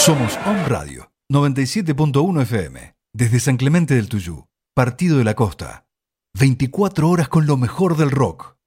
Somos Home Radio 97.1 FM, desde San Clemente del Tuyú, Partido de la Costa. 24 horas con lo mejor del rock.